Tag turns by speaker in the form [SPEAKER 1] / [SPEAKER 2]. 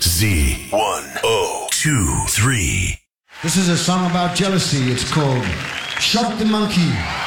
[SPEAKER 1] Z1023.
[SPEAKER 2] This is a song about jealousy. It's called Shut the Monkey.